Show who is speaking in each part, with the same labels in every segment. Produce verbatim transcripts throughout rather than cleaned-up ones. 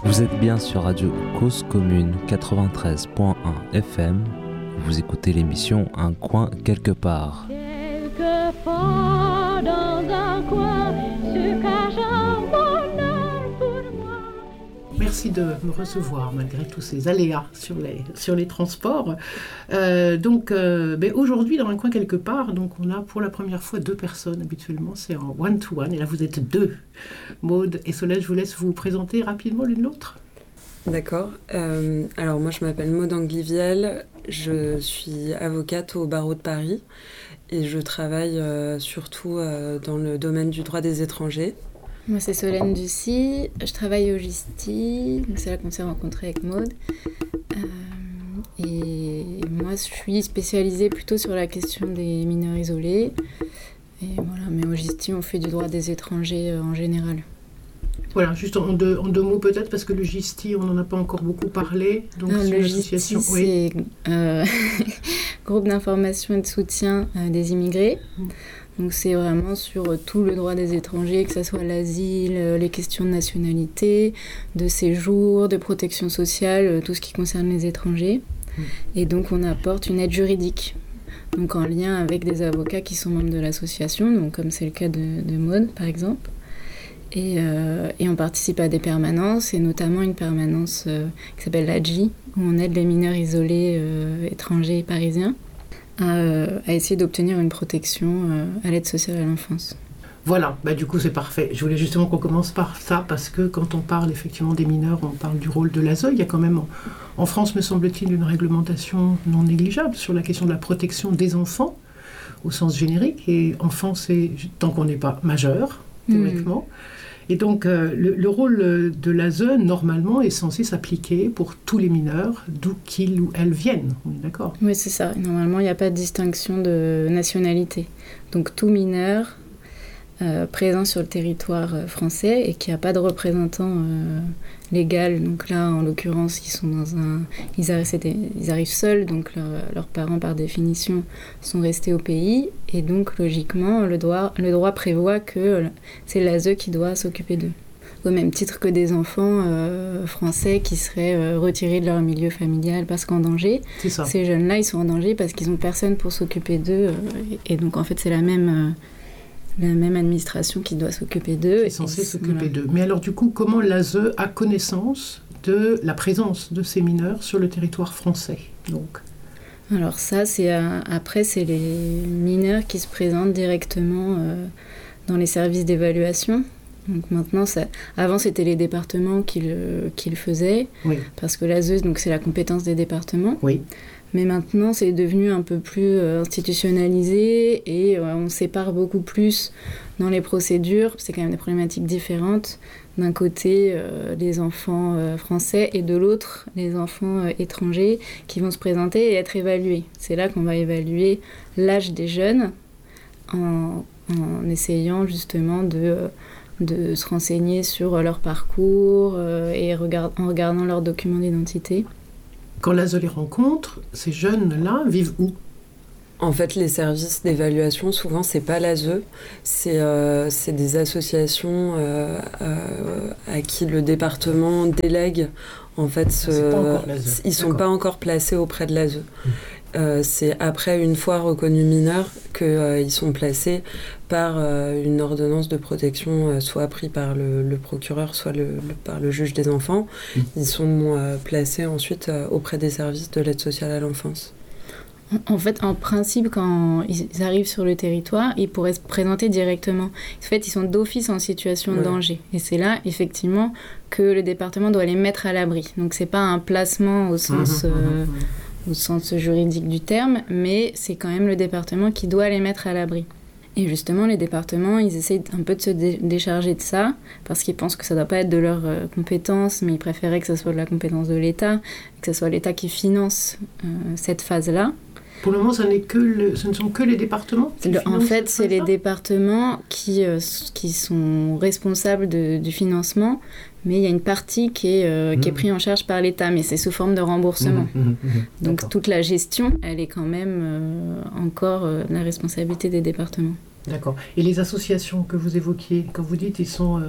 Speaker 1: Vous êtes bien sur Radio Cause Commune quatre-vingt-treize point un F M. Vous écoutez l'émission Un coin quelque part.
Speaker 2: Quelque part dans un coin se cache un bonheur pour moi.
Speaker 3: Merci de me recevoir malgré tous ces aléas sur les, sur les transports. Euh, donc euh, ben aujourd'hui dans Un coin quelque part, donc on a pour la première fois deux personnes. Habituellement c'est en one-to-one et là vous êtes deux. Maude et Solène, je vous laisse vous présenter rapidement l'une l'autre.
Speaker 4: D'accord. Euh, alors moi je m'appelle Maude Angliviel, je suis avocate au barreau de Paris et je travaille euh, surtout euh, dans le domaine du droit des étrangers.
Speaker 5: Moi c'est Solène Ducy, je travaille au Gisti, donc c'est là qu'on s'est rencontrés avec Maude. Euh, et moi je suis spécialisée plutôt sur la question des mineurs isolés. Et voilà, mais au Gisti on fait du droit des étrangers euh, en général.
Speaker 3: Voilà, juste en deux, en deux mots peut-être, parce que le Gisti, on n'en a pas encore beaucoup parlé. Donc
Speaker 5: ah,
Speaker 3: c'est
Speaker 5: le
Speaker 3: une
Speaker 5: Gisti,
Speaker 3: association,
Speaker 5: c'est
Speaker 3: oui.
Speaker 5: euh, groupe d'information et de soutien euh, des immigrés. Mm. Donc c'est vraiment sur euh, tout le droit des étrangers, que ce soit l'asile, euh, les questions de nationalité, de séjour, de protection sociale, euh, tout ce qui concerne les étrangers. Mm. Et donc on apporte une aide juridique. Donc en lien avec des avocats qui sont membres de l'association, donc comme c'est le cas de, de Maude par exemple. Et, euh, et on participe à des permanences, et notamment une permanence euh, qui s'appelle l'A G I, où on aide les mineurs isolés euh, étrangers et parisiens à, euh, à essayer d'obtenir une protection euh, à l'aide sociale à l'enfance.
Speaker 3: Voilà, bah du coup c'est parfait. Je voulais justement qu'on commence par ça, parce que quand on parle effectivement des mineurs, on parle du rôle de l'A S E. Il y a quand même, en, en France me semble-t-il, une réglementation non négligeable sur la question de la protection des enfants, au sens générique. Et enfant, c'est tant qu'on n'est pas majeur, théoriquement. Mmh. Et donc, euh, le, le rôle de l'A S E, normalement, est censé s'appliquer pour tous les mineurs, d'où qu'ils ou elles viennent. On est d'accord ?
Speaker 5: Oui, c'est ça. Normalement, il n'y a pas de distinction de nationalité. Donc, tout mineur euh, présent sur le territoire euh, français et qui n'a pas de représentant euh, légal. Donc là, en l'occurrence, ils sont dans un... Ils arrivent, ils arrivent seuls, donc leur, leurs parents, par définition, sont restés au pays. Et donc, logiquement, le droit, le droit prévoit que c'est l'A S E qui doit s'occuper d'eux. Au même titre que des enfants euh, français qui seraient euh, retirés de leur milieu familial parce qu'en danger.
Speaker 3: C'est ça.
Speaker 5: Ces jeunes-là, ils sont en danger parce qu'ils n'ont personne pour s'occuper d'eux. Euh, et donc, en fait, c'est la même... Euh, la même administration qui doit s'occuper d'eux.
Speaker 3: C'est censé s'occuper voilà. d'eux. Mais alors du coup, comment l'A S E a connaissance de la présence de ces mineurs sur le territoire français donc
Speaker 5: Alors ça, c'est à, après, c'est les mineurs qui se présentent directement euh, dans les services d'évaluation. Donc maintenant, ça, avant c'était les départements qui le, qui le faisaient,
Speaker 3: oui.
Speaker 5: parce que l'A S E, donc, c'est la compétence des départements.
Speaker 3: Oui.
Speaker 5: Mais maintenant, c'est devenu un peu plus euh, institutionnalisé et euh, on sépare beaucoup plus dans les procédures. C'est quand même des problématiques différentes. D'un côté, euh, les enfants euh, français et de l'autre, les enfants euh, étrangers qui vont se présenter et être évalués. C'est là qu'on va évaluer l'âge des jeunes en, en essayant justement de... Euh, de se renseigner sur leur parcours euh, et regard, en regardant leurs documents d'identité.
Speaker 3: Quand l'A S E les rencontre, ces jeunes-là vivent où ?
Speaker 4: En fait, les services d'évaluation, souvent, c'est pas l'A S E, c'est, euh, c'est des associations euh, euh, à qui le département délègue. En fait, ce,
Speaker 3: c'est pas encore l'A S E.
Speaker 4: Ils sont
Speaker 3: D'accord.
Speaker 4: pas encore placés auprès de l'A S E. Mmh. Euh, c'est après, une fois reconnus mineurs, qu'ils euh, sont placés par euh, une ordonnance de protection, euh, soit prise par le, le procureur, soit le, le, par le juge des enfants. Mmh. Ils sont euh, placés ensuite euh, auprès des services de l'aide sociale à l'enfance.
Speaker 5: En fait, en principe, quand ils arrivent sur le territoire, ils pourraient se présenter directement. En fait, ils sont d'office en situation de ouais. danger. Et c'est là, effectivement, que le département doit les mettre à l'abri. Donc, c'est pas un placement au sens... Mmh, euh, mmh, mmh. au sens juridique du terme, mais c'est quand même le département qui doit les mettre à l'abri. Et justement, les départements, ils essayent un peu de se dé- décharger de ça, parce qu'ils pensent que ça ne doit pas être de leur euh, compétence, mais ils préféraient que ce soit de la compétence de l'État, que ce soit l'État qui finance euh, cette phase-là.
Speaker 3: Pour le moment, ça n'est que le, ce ne sont que les départements qui
Speaker 5: le,
Speaker 3: financent
Speaker 5: En fait, c'est les
Speaker 3: phase-là
Speaker 5: départements qui, euh, qui sont responsables de, du financement, mais il y a une partie qui est, euh, mmh. qui est prise en charge par l'État, mais c'est sous forme de remboursement.
Speaker 3: Mmh, mmh, mmh.
Speaker 5: Donc
Speaker 3: D'accord.
Speaker 5: toute la gestion, elle est quand même euh, encore euh, la responsabilité des départements.
Speaker 3: D'accord. Et les associations que vous évoquiez, quand vous dites ils sont euh,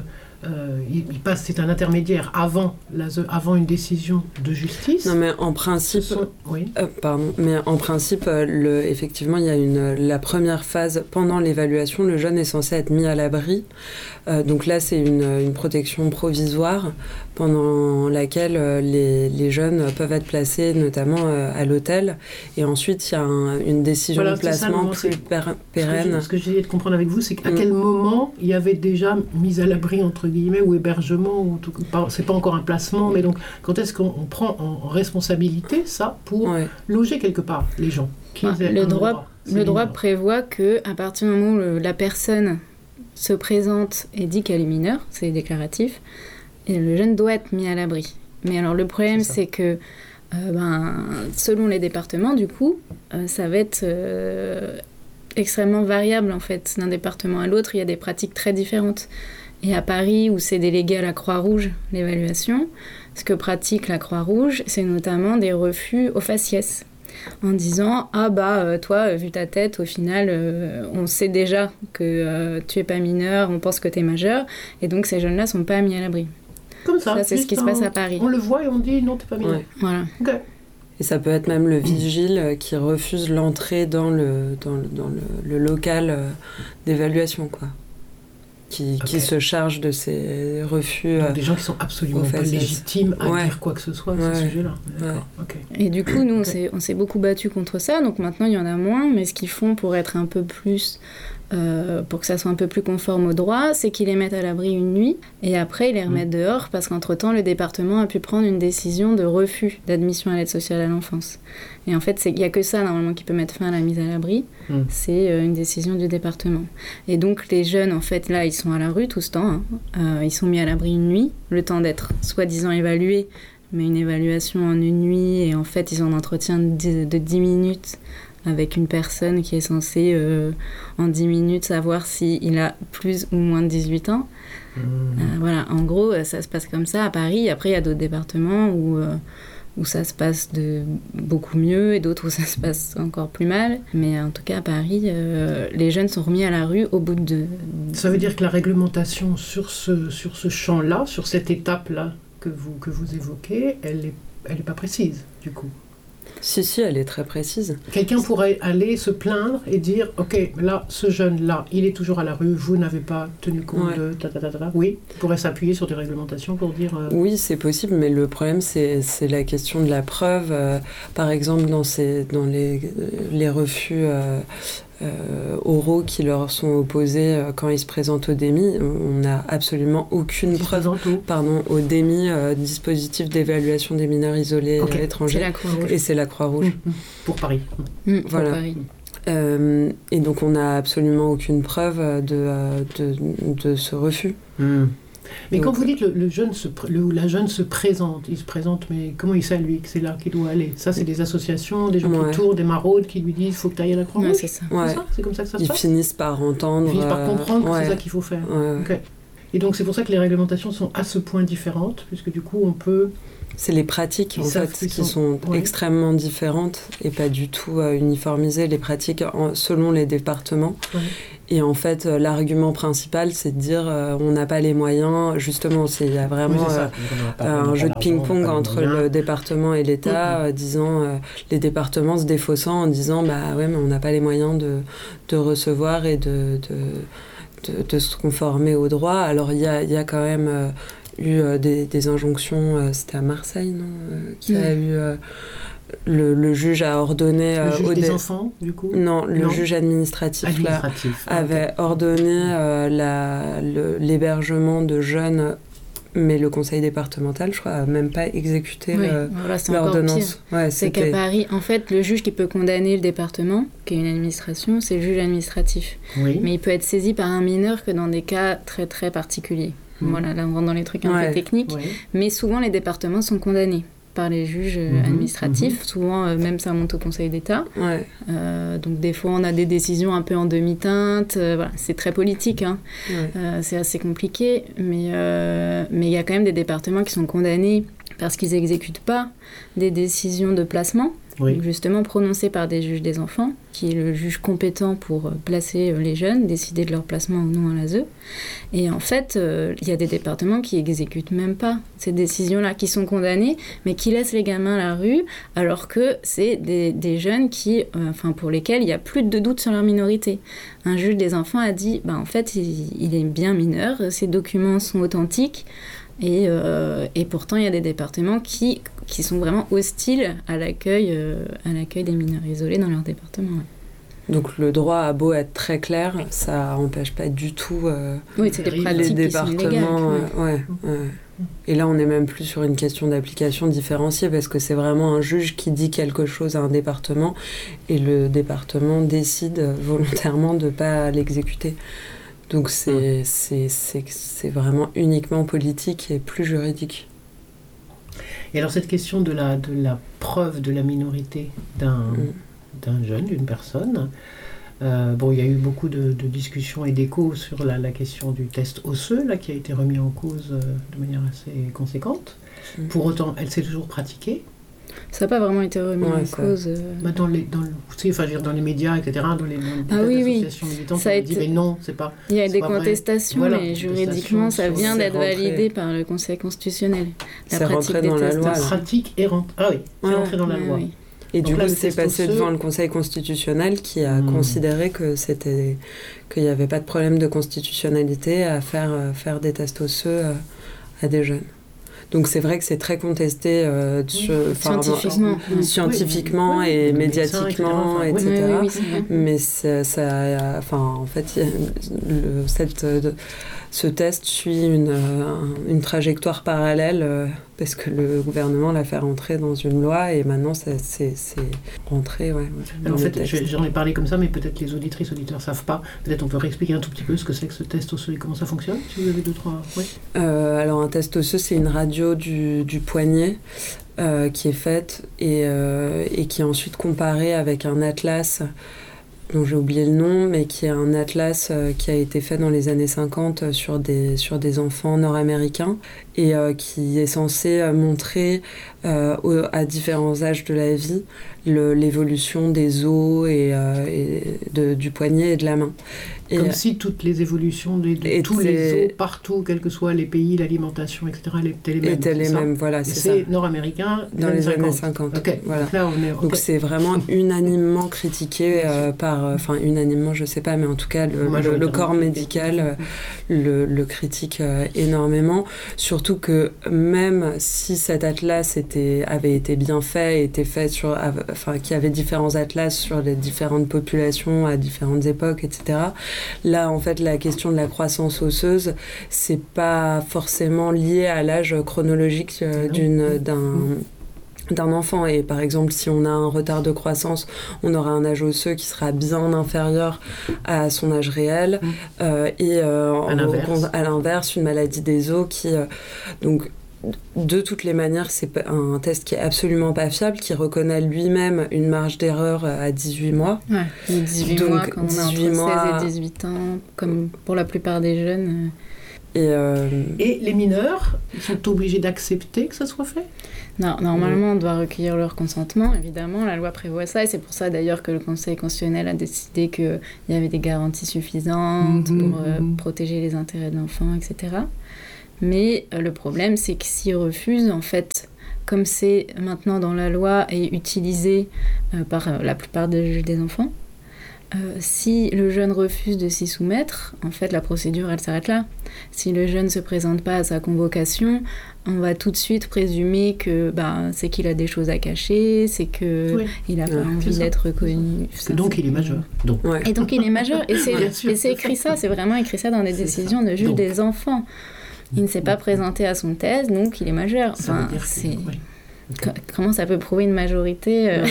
Speaker 3: euh, il, il passe, c'est un intermédiaire avant, l'A S E, avant une décision de justice.
Speaker 4: Non, mais en principe,
Speaker 3: sont, oui.
Speaker 4: euh, pardon, mais en principe, euh, le, effectivement, il y a une, la première phase pendant l'évaluation, le jeune est censé être mis à l'abri. Euh, donc là, c'est une, une protection provisoire pendant laquelle euh, les, les jeunes peuvent être placés, notamment euh, à l'hôtel. Et ensuite, il y a un, une décision
Speaker 3: voilà,
Speaker 4: de placement
Speaker 3: ça,
Speaker 4: plus per, pérenne.
Speaker 3: Ce que j'essayais de comprendre avec vous, c'est qu'à
Speaker 4: mm.
Speaker 3: quel moment il y avait déjà mise à l'abri, entre guillemets, ou hébergement, ou tout, c'est pas encore un placement, mais donc quand est-ce qu'on on prend en, en responsabilité ça pour ouais. loger quelque part les gens qui
Speaker 5: ah, Le droit, droit, le droit prévoit qu'à partir du moment où le, la personne se présente et dit qu'elle est mineure, c'est déclaratif, et le jeune doit être mis à l'abri. Mais alors le problème, c'est, c'est que euh, ben, selon les départements, du coup, euh, ça va être euh, extrêmement variable en fait. D'un département à l'autre, il y a des pratiques très différentes. Et à Paris, où c'est délégué à la Croix-Rouge, l'évaluation, ce que pratique la Croix-Rouge, c'est notamment des refus au faciès. En disant « Ah bah, euh, toi, vu ta tête, au final, euh, on sait déjà que euh, tu n'es pas mineur, on pense que tu es majeur, et donc ces jeunes-là ne sont pas mis à l'abri. »
Speaker 3: Comme ça,
Speaker 5: ça c'est ce qui
Speaker 3: un...
Speaker 5: se passe à Paris.
Speaker 3: On le voit et on dit « Non, tu n'es pas mineur.
Speaker 4: Ouais. »
Speaker 5: Voilà.
Speaker 3: Okay.
Speaker 4: Et ça peut être même le vigile qui refuse l'entrée dans le, dans le, dans le, le local d'évaluation, quoi. Qui, okay. qui se charge de ces refus.
Speaker 3: Donc, des gens qui sont absolument pas légitimes à ouais. dire quoi que ce soit à ouais. ce sujet-là.
Speaker 4: Ouais.
Speaker 3: Okay.
Speaker 5: Et du coup, nous, okay. on, s'est, on s'est beaucoup battu contre ça. Donc maintenant, il y en a moins. Mais ce qu'ils font pour être un peu plus... Euh, pour que ça soit un peu plus conforme au droit, c'est qu'ils les mettent à l'abri une nuit et après ils les remettent mmh. dehors parce qu'entre-temps le département a pu prendre une décision de refus d'admission à l'aide sociale à l'enfance. Et en fait, il n'y a que ça normalement qui peut mettre fin à la mise à l'abri, mmh. c'est euh, une décision du département. Et donc les jeunes, en fait, là, ils sont à la rue tout ce temps, hein. euh, ils sont mis à l'abri une nuit, le temps d'être soi-disant évalués, mais une évaluation en une nuit et en fait ils ont un entretien de, de dix minutes avec une personne qui est censée, euh, en dix minutes, savoir s'il a plus ou moins de dix-huit ans. Mmh. Euh, voilà, en gros, ça se passe comme ça à Paris. Après, il y a d'autres départements où, euh, où ça se passe de beaucoup mieux et d'autres où ça se passe encore plus mal. Mais en tout cas, à Paris, euh, les jeunes sont remis à la rue au bout de...
Speaker 3: Ça veut dire que la réglementation sur ce, sur ce champ-là, sur cette étape-là que vous, que vous évoquez, elle n'est elle est pas précise, du coup.
Speaker 4: Si, si, elle est très précise.
Speaker 3: Quelqu'un pourrait aller se plaindre et dire « Ok, là, ce jeune-là, il est toujours à la rue, vous n'avez pas tenu compte ouais. de... Ta, ta, ta, ta. » Oui, il pourrait s'appuyer sur des réglementations pour dire... Euh...
Speaker 4: Oui, c'est possible, mais le problème, c'est, c'est la question de la preuve. Euh, par exemple, dans, ces, dans les, les refus... Euh, Euh, oraux qui leur sont opposés euh, quand ils se présentent au D M I, on n'a absolument aucune preuve pardon, au D M I, euh, dispositif d'évaluation des mineurs isolés okay. étrangers,
Speaker 5: c'est la Croix-Rouge.
Speaker 4: Et c'est la Croix-Rouge.
Speaker 3: Mmh, mmh. Pour Paris.
Speaker 5: Mmh,
Speaker 4: voilà.
Speaker 5: Pour Paris.
Speaker 4: Euh, et donc on n'a absolument aucune preuve de, de, de ce refus.
Speaker 3: Mmh. Mais donc, quand vous dites le, le jeune se, le, la jeune se présente, il se présente, mais comment il sait lui que c'est là qu'il doit aller? Ça, c'est des associations, des gens ouais. qui tournent, des maraudes qui lui disent il faut que tu ailles à la Croix-Rouge.
Speaker 5: Ouais, c'est ça.
Speaker 4: Ouais.
Speaker 3: C'est ça. C'est comme ça que ça se
Speaker 4: Ils
Speaker 3: passe.
Speaker 4: Ils finissent par entendre.
Speaker 3: Ils finissent par comprendre
Speaker 4: euh,
Speaker 3: que
Speaker 4: ouais.
Speaker 3: c'est ça qu'il faut faire.
Speaker 4: Ouais.
Speaker 3: Okay. Et donc c'est pour ça que les réglementations sont à ce point différentes, puisque du coup on peut...
Speaker 4: C'est les pratiques en fait, qui sont, sont
Speaker 3: ouais.
Speaker 4: extrêmement différentes et pas du tout euh, uniformisées, les pratiques en, selon les départements. Ouais. Et en fait, euh, l'argument principal, c'est de dire euh, on n'a pas les moyens. Justement, il y a vraiment
Speaker 3: oui,
Speaker 4: euh, un jeu de ping-pong entre le département et l'État, mmh. euh, disant euh, les départements se défaussant en disant bah ouais, mais on n'a pas les moyens de, de recevoir et de, de, de, de se conformer au droit. Alors il y a, y a quand même euh, eu euh, des, des injonctions, euh, c'était à Marseille, non euh, qui mmh. a eu euh, le, le juge a ordonné
Speaker 3: le juge
Speaker 4: euh,
Speaker 3: des
Speaker 4: dé...
Speaker 3: enfants du coup
Speaker 4: non le
Speaker 3: non.
Speaker 4: juge administratif,
Speaker 3: administratif
Speaker 4: là, avait okay. ordonné euh, la, le, l'hébergement de jeunes, mais le conseil départemental, je crois, a même pas exécuté
Speaker 5: oui.
Speaker 4: euh,
Speaker 5: voilà, c'est
Speaker 4: l'ordonnance. Ouais,
Speaker 5: c'est qu'à Paris, en fait, le juge qui peut condamner le département, qui est une administration, c'est le juge administratif.
Speaker 3: Oui.
Speaker 5: Mais il peut être saisi par un mineur que dans des cas très très particuliers. Mmh. Voilà, là on rentre dans les trucs un
Speaker 4: ouais.
Speaker 5: peu techniques.
Speaker 3: Ouais.
Speaker 5: Mais souvent les départements sont condamnés par les juges mmh, administratifs. Mmh. Souvent, euh, même ça monte au Conseil d'État.
Speaker 4: Ouais.
Speaker 5: Euh, donc des fois, on a des décisions un peu en demi-teinte. Euh, voilà, c'est très politique. Hein.
Speaker 4: Ouais.
Speaker 5: Euh, c'est assez compliqué. Mais euh, mais il y a quand même des départements qui sont condamnés parce qu'ils n'exécutent pas des décisions de placement.
Speaker 3: Oui.
Speaker 5: donc justement prononcée par des juges des enfants, qui est le juge compétent pour placer les jeunes, décider de leur placement ou non à l'A S E. Et en fait, euh, il y a des départements qui exécutent même pas ces décisions-là, qui sont condamnés, mais qui laissent les gamins à la rue, alors que c'est des, des jeunes qui, euh, enfin pour lesquels il n'y a plus de doute sur leur minorité. Un juge des enfants a dit, bah, en fait, il, il est bien mineur, ses documents sont authentiques, et, euh, et pourtant il y a des départements qui, qui sont vraiment hostiles à l'accueil, euh, à l'accueil des mineurs isolés dans leur département. Ouais.
Speaker 4: Donc le droit a beau être très clair, ça n'empêche pas du tout euh,
Speaker 5: Oui, c'est des
Speaker 3: les
Speaker 5: pratiques
Speaker 4: les
Speaker 5: qui sont illégales.
Speaker 4: départements.
Speaker 5: Ouais.
Speaker 4: euh, ouais, ouais. Et là, on n'est même plus sur une question d'application différenciée parce que c'est vraiment un juge qui dit quelque chose à un département et le département décide volontairement de ne pas l'exécuter. Donc c'est, mmh. c'est, c'est, c'est vraiment uniquement politique et plus juridique.
Speaker 3: Et alors cette question de la, de la preuve de la minorité d'un, mmh. d'un jeune, d'une personne, euh, bon, il y a eu beaucoup de, de discussions et d'échos sur la, la question du test osseux, là, qui a été remis en cause euh, de manière assez conséquente. Mmh. Pour autant, elle s'est toujours pratiquée.
Speaker 5: Ça n'a pas vraiment été remis
Speaker 4: ouais,
Speaker 5: en
Speaker 4: ça...
Speaker 5: cause. Euh...
Speaker 3: Bah dans, les, dans, le, enfin, dans les médias, et cetera, dans les, dans les
Speaker 5: ah, oui,
Speaker 3: associations oui. militantes, on a été... dit mais non, c'est pas.
Speaker 5: Il y a
Speaker 3: c'est
Speaker 5: des
Speaker 3: pas
Speaker 5: contestations,
Speaker 3: voilà,
Speaker 5: mais juridiquement, ça vient d'être rentré... validé par le Conseil constitutionnel.
Speaker 4: La c'est pratique des dans tests. La loi.
Speaker 3: La pratique est rentrée. Ah oui, c'est ouais, rentré dans la ouais, loi. Oui.
Speaker 4: Et donc du là, coup, c'est passé devant le Conseil constitutionnel qui a mmh. considéré que c'était, qu'il n'y avait pas de problème de constitutionnalité à faire, faire des tests osseux à des jeunes. Donc c'est vrai que c'est très contesté euh, sur,
Speaker 5: oui, scientifiquement,
Speaker 4: enfin, scientifiquement oui, et oui, médiatiquement, et cetera. Oui, oui, oui, mais ça, ça, enfin, en fait, le, cette, ce test suit une, une trajectoire parallèle euh, parce que le gouvernement l'a fait rentrer dans une loi et maintenant c'est, c'est, c'est rentré. Ouais,
Speaker 3: Alors, en fait, je, j'en ai parlé comme ça, mais peut-être les auditrices, auditeurs ne savent pas. Peut-être on peut réexpliquer un tout petit peu ce que c'est que ce test osseux et comment ça fonctionne, si vous avez deux, trois... Oui.
Speaker 4: Euh, alors un test osseux, c'est une radio du, du poignet euh, qui est faite et, euh, et qui est ensuite comparée avec un atlas dont j'ai oublié le nom, mais qui est un atlas euh, qui a été fait dans les années cinquante sur des, sur des enfants nord-américains et euh, qui est censé euh, montrer euh, au, à différents âges de la vie le, l'évolution des os et, euh, et de, du poignet et de la main. Et
Speaker 3: Comme euh, si toutes les évolutions de, de tous les os, partout, quels que soient les pays, l'alimentation, et cetera, étaient les mêmes.
Speaker 4: Étaient les mêmes, voilà,
Speaker 3: et
Speaker 4: c'est,
Speaker 3: c'est
Speaker 4: ça.
Speaker 3: nord-américain
Speaker 4: dans les années cinquante.
Speaker 3: Okay.
Speaker 4: Voilà.
Speaker 3: Donc, là, on est, okay.
Speaker 4: Donc c'est vraiment unanimement critiqué euh, par, enfin euh, unanimement, je sais pas, mais en tout cas le, le, le corps médical euh, le, le critique euh, énormément. Surtout que même si cet atlas était, avait été bien fait, était fait sur, enfin qu'il y avait différents atlas sur les différentes populations à différentes époques, et cetera. Là, en fait, la question de la croissance osseuse, c'est pas forcément lié à l'âge chronologique euh, d'une, d'un, d'un enfant. Et par exemple, si on a un retard de croissance, on aura un âge osseux qui sera bien inférieur à son âge réel. Mmh. Euh, et euh,
Speaker 3: à, l'inverse.
Speaker 4: à l'inverse, une maladie des os qui... Euh, donc, de toutes les manières, c'est un test qui est absolument pas fiable, qui reconnaît lui-même une marge d'erreur à dix-huit mois.
Speaker 5: Ouais, dix-huit Donc, mois, quand on a entre mois... seize et dix-huit ans, comme pour la plupart des jeunes.
Speaker 3: Et, euh... et les mineurs, ils sont obligés d'accepter que ça soit fait ?
Speaker 5: Non, normalement, on doit recueillir leur consentement, évidemment. La loi prévoit ça, et c'est pour ça d'ailleurs que le Conseil constitutionnel a décidé qu'il y avait des garanties suffisantes mmh, pour euh, mmh. protéger les intérêts de l'enfant, et cetera. Mais euh, le problème, c'est que s'ils refusent, en fait, comme c'est maintenant dans la loi et utilisé euh, par euh, la plupart des juges des enfants, euh, si le jeune refuse de s'y soumettre, en fait, la procédure, elle s'arrête là. Si le jeune ne se présente pas à sa convocation, on va tout de suite présumer que bah, c'est qu'il a des choses à cacher, c'est qu'il oui. n'a pas ouais, envie d'être reconnu.
Speaker 3: Ça, donc il est majeur. Donc.
Speaker 5: Ouais. Et donc il est majeur. Et c'est, et c'est écrit ça, c'est vraiment écrit ça dans des c'est décisions ça. de juges donc. des enfants. Il ne s'est pas présenté à son thèse, donc il est majeur. Enfin,
Speaker 3: ça veut dire
Speaker 5: c'est...
Speaker 3: Que, oui. okay.
Speaker 5: Comment ça peut prouver une majorité euh...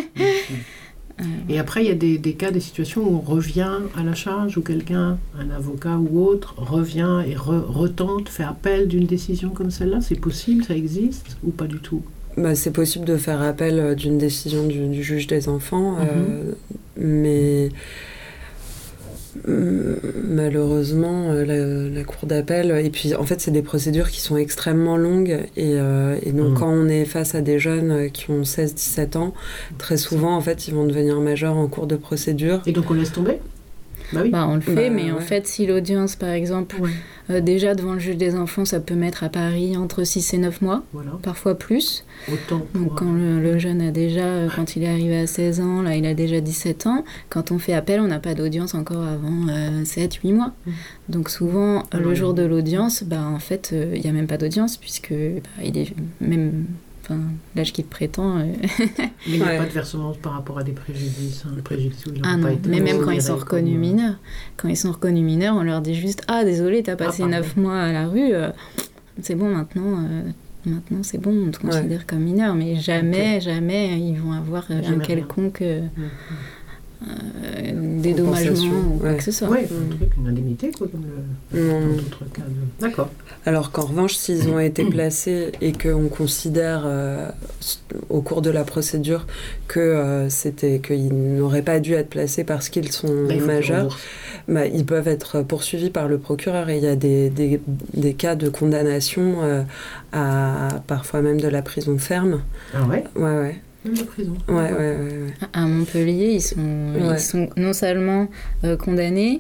Speaker 3: Et après, il y a des, des cas, des situations où on revient à la charge, où quelqu'un, un avocat ou autre, revient et re, retente, fait appel d'une décision comme celle-là. C'est possible, ça existe ou pas du tout ?
Speaker 4: Bah, c'est possible de faire appel d'une décision du, du juge des enfants, mm-hmm. euh, mais... Malheureusement, euh, la, la cour d'appel, et puis en fait c'est des procédures qui sont extrêmement longues, et, euh, et donc mmh. quand on est face à des jeunes qui ont seize dix-sept ans, très souvent en fait ils vont devenir majeurs en cours de procédure.
Speaker 3: Et donc on laisse tomber ? Bah oui.
Speaker 5: Bah, on le fait,
Speaker 4: bah,
Speaker 5: mais
Speaker 4: ouais.
Speaker 5: en fait, si l'audience, par exemple, ouais. euh, déjà devant le juge des enfants, ça peut mettre à Paris entre six et neuf mois, voilà. Parfois plus.
Speaker 3: Autant pour...
Speaker 5: Donc quand le, le jeune a déjà, quand il est arrivé à seize ans, là, il a déjà dix-sept ans, quand on fait appel, on n'a pas d'audience encore avant euh, sept huit mois. Mmh. Donc souvent, ah, le ouais. jour de l'audience, bah, en fait, il euh, n'y a même pas d'audience, puisque bah, il est même... Enfin, l'âge qu'il prétend. Euh...
Speaker 3: Mais il n'y a ouais. pas de versement par rapport à des préjudices. Hein, le préjudice où
Speaker 5: ah non, mais même quand ils sont reconnus comme... mineurs, quand ils sont reconnus mineurs, on leur dit juste ah désolé, t'as passé neuf ah, mois à la rue, euh, c'est bon maintenant. Euh... Maintenant, c'est bon, on te considère ouais. comme mineur, mais jamais, okay. jamais ils vont avoir euh, un quelconque euh, mmh. euh, dédommagement ou quoi
Speaker 3: ouais.
Speaker 5: que ce soit.
Speaker 3: Oui, un truc, une indemnité, quoi, comme le, mmh. dans d'autres cas. De... D'accord.
Speaker 4: Alors qu'en revanche, s'ils ont été placés et qu'on considère euh, au cours de la procédure que euh, c'était, qu'ils n'auraient pas dû être placés parce qu'ils sont bah, majeurs, bah, ils peuvent être poursuivis par le procureur. Et il y a des, des, des cas de condamnation euh, à parfois même de la prison ferme.
Speaker 3: Ah ouais ?
Speaker 4: Ouais, ouais.
Speaker 3: Même la prison.
Speaker 4: Ouais, ouais, ouais, ouais.
Speaker 5: À Montpellier, ils sont, ouais. ils sont non seulement euh, condamnés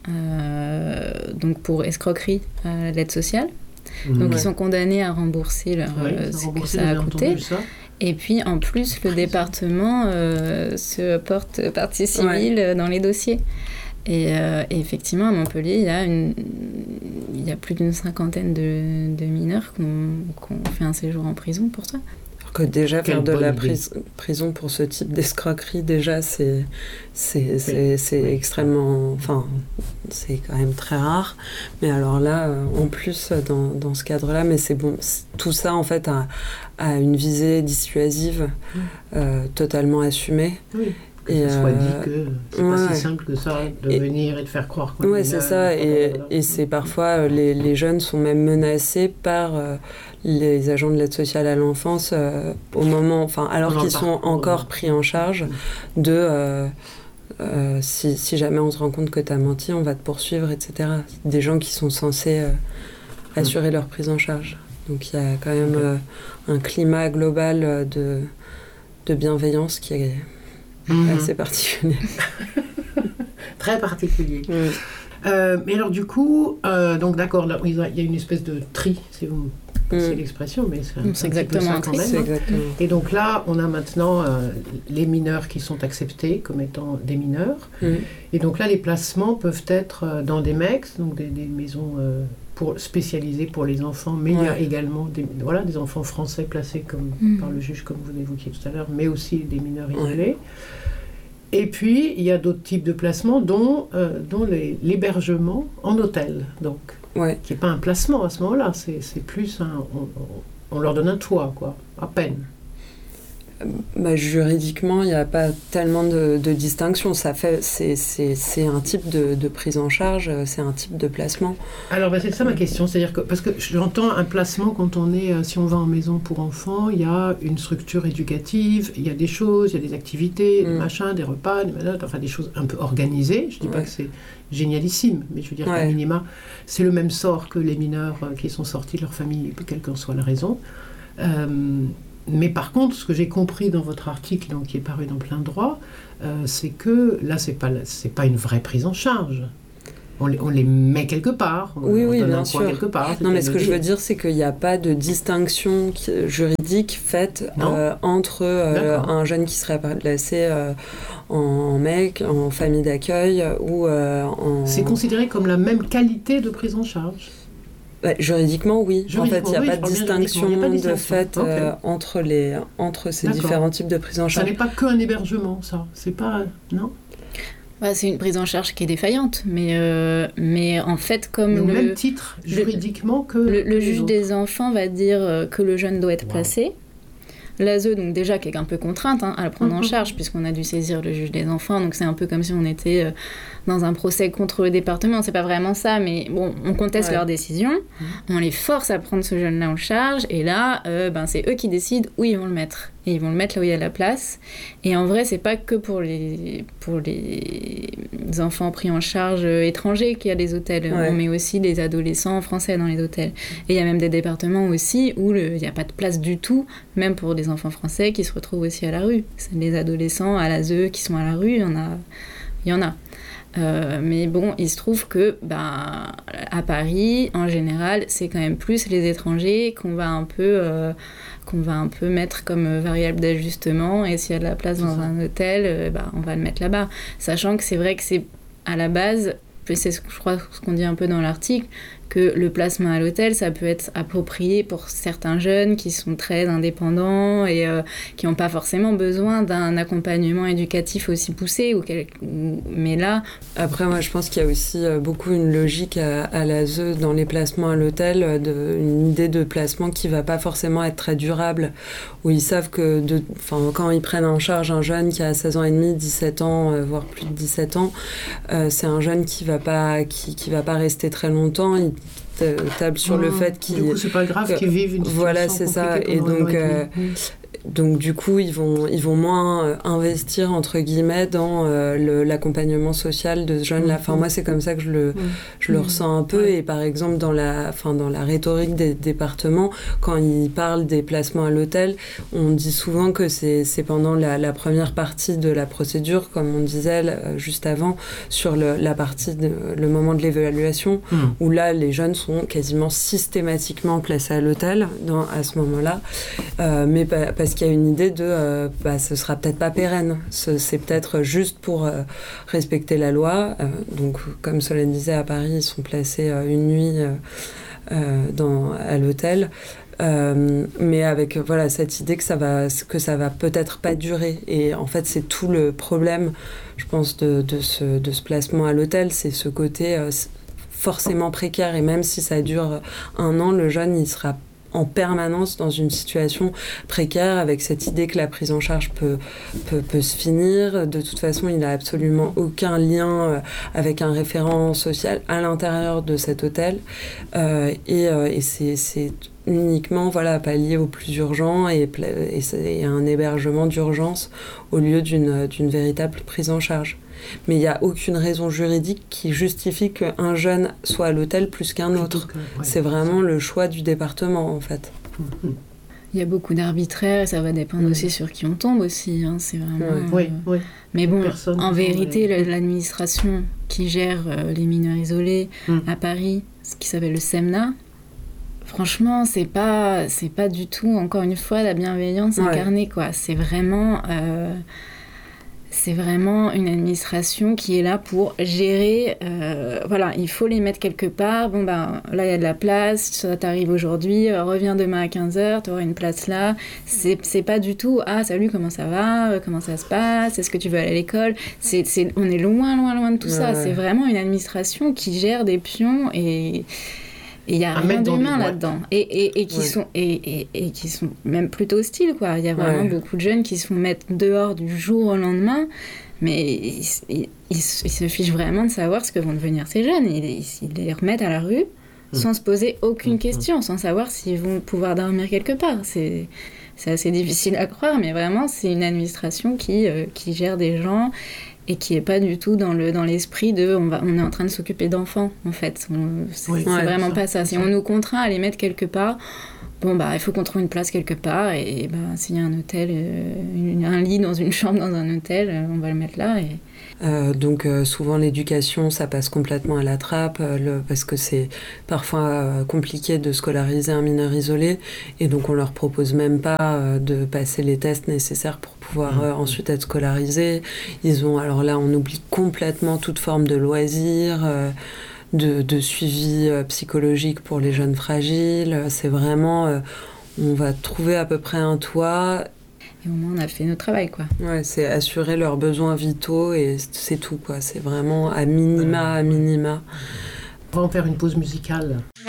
Speaker 5: euh, donc pour escroquerie à l'aide sociale, mmh, donc ouais. ils sont condamnés à rembourser leur, ouais, euh, ce que ça a coûté. Ça. Et puis en plus, le département euh, se porte partie civile ouais. dans les dossiers. Et, euh, et effectivement, à Montpellier, il y a, une, il y a plus d'une cinquantaine de, de mineurs qui ont fait un séjour en prison pour ça.
Speaker 4: Que déjà Quelle faire de la pris- prison pour ce type d'escroquerie, déjà c'est, c'est, oui. c'est, c'est extrêmement, enfin c'est quand même très rare, mais alors là euh, en plus dans, dans ce cadre là, mais c'est bon, c'est, tout ça en fait a, a une visée dissuasive oui. euh, totalement assumée.
Speaker 3: Oui. Que et ça soit euh, dit que c'est ouais, pas si simple que ça de et, venir et de faire croire qu'on
Speaker 4: ouais, c'est ça, et, voilà. et c'est parfois les, les jeunes sont même menacés par euh, les agents de l'aide sociale à l'enfance euh, au moment, enfin alors qu'ils sont encore pris en charge de euh, euh, si, si jamais on se rend compte que t'as menti, on va te poursuivre, et cetera. Des gens qui sont censés euh, assurer mmh. leur prise en charge. Donc il y a quand même okay. euh, un climat global de, de bienveillance qui est Mmh. assez particulier.
Speaker 3: Très particulier. Mmh. Euh, mais alors du coup, euh, donc d'accord, là, il y a une espèce de tri, si vous passez mmh. l'expression, mais c'est, un,
Speaker 5: c'est
Speaker 3: un
Speaker 5: exactement
Speaker 3: un tri.
Speaker 5: C'est
Speaker 4: exactement.
Speaker 3: Et donc là, on a maintenant euh, les mineurs qui sont acceptés comme étant des mineurs. Mmh. Et donc là, les placements peuvent être dans des M E X, donc des, des maisons euh, pour, spécialisées pour les enfants, mais ouais. il y a également des, voilà, des enfants français placés comme, mmh. par le juge, comme vous évoquiez tout à l'heure, mais aussi des mineurs isolés. Ouais. Et puis, il y a d'autres types de placements, dont, euh, dont les, l'hébergement en hôtel, donc,
Speaker 4: ouais.
Speaker 3: qui n'est pas un placement à ce moment-là, c'est, c'est plus un... On, on leur donne un toit, quoi, à peine.
Speaker 4: Bah, juridiquement, il n'y a pas tellement de, de distinction. Ça fait, c'est, c'est, c'est un type de, de prise en charge, c'est un type de placement.
Speaker 3: Alors, bah, c'est ça ma question. C'est-à-dire que, parce que j'entends un placement quand on est, euh, si on va en maison pour enfants, il y a une structure éducative, il y a des choses, il y a des activités, mm. des machins, des repas, des manottes, enfin des choses un peu organisées. Je ne dis ouais. pas que c'est génialissime, mais je veux dire ouais. qu'à minima, c'est le même sort que les mineurs euh, qui sont sortis de leur famille, quelle qu'en soit la raison. Euh, Mais par contre, ce que j'ai compris dans votre article, donc, qui est paru dans Plein Droit, euh, c'est que là, ce n'est pas, c'est pas une vraie prise en charge. On les, on les met quelque part. On,
Speaker 4: oui,
Speaker 3: on
Speaker 4: oui,
Speaker 3: donne
Speaker 4: bien
Speaker 3: un
Speaker 4: sûr.
Speaker 3: Quelque part,
Speaker 4: non, mais ce que dire. je veux dire, c'est qu'il n'y a pas de distinction qui, juridique faite euh, entre euh, un jeune qui serait placé euh, en mec, en famille d'accueil ou euh, en...
Speaker 3: C'est considéré comme la même qualité de prise en charge.
Speaker 4: Bah, juridiquement, oui. Juridiquement, en fait, il n'y a,
Speaker 3: oui,
Speaker 4: a pas de distinction de fait okay. euh, entre, les, entre ces D'accord. différents types de prise en charge.
Speaker 3: Ça n'est pas qu'un hébergement, ça. C'est pas... Non
Speaker 5: bah, c'est une prise en charge qui est défaillante, mais, euh, mais en fait, comme
Speaker 3: mais au
Speaker 5: le...
Speaker 3: même titre, juridiquement, que...
Speaker 5: Le, le juge des enfants va dire que le jeune doit être wow. placé. L'A S E, donc déjà, qui est un peu contrainte hein, à le prendre mm-hmm. en charge, puisqu'on a dû saisir le juge des enfants, donc c'est un peu comme si on était euh, dans un procès contre le département, c'est pas vraiment ça, mais bon, on conteste ouais. leurs décisions, mm-hmm. on les force à prendre ce jeune-là en charge, et là, euh, ben, c'est eux qui décident où ils vont le mettre. et ils vont le mettre là où il y a la place. Et en vrai, c'est pas que pour les, pour les enfants pris en charge étrangers qu'il y a des hôtels. Ouais. On met aussi des adolescents français dans les hôtels. Et il y a même des départements aussi où il n'y a pas de place du tout, même pour des enfants français qui se retrouvent aussi à la rue. C'est des adolescents à l'A S E qui sont à la rue, il y en a. Il y en a. Euh, mais bon, il se trouve que bah, à Paris, en général, c'est quand même plus les étrangers qu'on va un peu, euh, qu'on va un peu mettre comme variable d'ajustement. Et s'il y a de la place dans un hôtel, euh, bah, on va le mettre là-bas. Sachant que c'est vrai que c'est à la base, c'est ce que je crois ce qu'on dit un peu dans l'article, que le placement à l'hôtel, ça peut être approprié pour certains jeunes qui sont très indépendants et euh, qui n'ont pas forcément besoin d'un accompagnement éducatif aussi poussé. Ou quel... Mais là...
Speaker 4: Après, moi, je pense qu'il y a aussi beaucoup une logique à, à l'A S E dans les placements à l'hôtel, de, une idée de placement qui ne va pas forcément être très durable, où ils savent que de, quand ils prennent en charge un jeune qui a seize ans et demi, dix-sept ans, euh, voire plus de dix-sept ans, euh, c'est un jeune qui ne va pas, qui, qui va pas rester très longtemps. Il, table sur mmh. le fait qu'ils...
Speaker 3: Du coup, c'est pas grave qu'ils vivent une situation
Speaker 4: Voilà, c'est ça. Et donc, euh, donc, du coup, ils vont, ils vont moins investir, entre guillemets, dans euh, le, l'accompagnement social de ce jeune-là. Enfin, moi, c'est comme ça que je le, mmh. je le mmh. ressens un peu. Et par exemple, dans la, enfin, dans la rhétorique des départements, quand ils parlent des placements à l'hôtel, on dit souvent que c'est, c'est pendant la, la première partie de la procédure, comme on disait euh, juste avant, sur le, la partie, de, le moment de l'évaluation, mmh. où là, les jeunes sont quasiment systématiquement placés à l'hôtel dans, à ce moment-là, euh, mais pa- parce qu'il y a une idée de euh, bah, ce sera peut-être pas pérenne, ce, c'est peut-être juste pour euh, respecter la loi. Euh, donc, comme Solène disait, à Paris, ils sont placés euh, une nuit euh, euh, dans, à l'hôtel. Euh, mais avec voilà cette idée que ça va que ça va peut-être pas durer, et en fait c'est tout le problème, je pense, de, de ce de ce placement à l'hôtel, c'est ce côté euh, forcément précaire, et même si ça dure un an, le jeune il sera en permanence dans une situation précaire, avec cette idée que la prise en charge peut, peut, peut se finir. De toute façon, il n'a absolument aucun lien avec un référent social à l'intérieur de cet hôtel. Euh, et, euh, et c'est, c'est uniquement voilà, pallier au plus urgent et, et, et un hébergement d'urgence au lieu d'une, d'une véritable prise en charge. Mais il n'y a aucune raison juridique qui justifie qu'un jeune soit à l'hôtel plus qu'un autre. Que, ouais, c'est vraiment le choix du département, en fait.
Speaker 5: Il y a beaucoup d'arbitraire, et ça va dépendre mmh. aussi sur qui on tombe aussi. Hein, c'est vraiment,
Speaker 3: ouais. Euh... Oui, oui.
Speaker 5: Mais bon,
Speaker 3: Personne
Speaker 5: en vérité, les... l'administration qui gère euh, les mineurs isolés mmh. à Paris, ce qui s'appelle le SEMNA, franchement, c'est pas, c'est pas du tout, encore une fois, la bienveillance ouais. incarnée, quoi. C'est vraiment... Euh... C'est vraiment une administration qui est là pour gérer. Euh, voilà, il faut les mettre quelque part. Bon, ben là, il y a de la place. Ça t'arrive aujourd'hui. Euh, reviens demain à quinze heures. Tu auras une place là. C'est, c'est pas du tout. Ah, salut, comment ça va euh, Comment ça se passe Est-ce que tu veux aller à l'école c'est, c'est, On est loin, loin, loin de tout ouais, ça. Ouais. C'est vraiment une administration qui gère des pions et. Et il n'y a à rien d'humain là-dedans. Et, et, et, qui ouais. sont, et, et, et qui sont même plutôt hostiles, quoi. Il y a vraiment ouais. beaucoup de jeunes qui se font mettre dehors du jour au lendemain, mais ils, ils, ils, ils se fichent vraiment de savoir ce que vont devenir ces jeunes. Ils, ils, ils les remettent à la rue mmh. sans se poser aucune mmh. question, sans savoir s'ils vont pouvoir dormir quelque part. C'est, c'est assez difficile à croire, mais vraiment, c'est une administration qui, euh, qui gère des gens... et qui n'est pas du tout dans, le, dans l'esprit de on, va, on est en train de s'occuper d'enfants, en fait. On, c'est oui, c'est ouais, vraiment ça, pas ça. Si ça. On nous contraint à les mettre quelque part, bon, bah, il faut qu'on trouve une place quelque part, et, et bah, s'il y a un hôtel, euh, une, un lit dans une chambre dans un hôtel, euh, on va le mettre là. Et...
Speaker 4: Euh, donc euh, souvent l'éducation, ça passe complètement à la trappe, euh, le, parce que c'est parfois euh, compliqué de scolariser un mineur isolé, et donc on leur propose même pas euh, de passer les tests nécessaires pour pouvoir euh, ensuite être scolarisés. Ils ont, alors là on oublie complètement toute forme de loisirs, euh, de, de suivi euh, psychologique pour les jeunes fragiles. C'est vraiment, euh, on va trouver à peu près un toit.
Speaker 5: Et au moins, on a fait notre travail, quoi.
Speaker 4: Ouais, c'est assurer leurs besoins vitaux, et c'est tout, quoi. C'est vraiment à minima, à minima.
Speaker 3: On va en faire une pause musicale.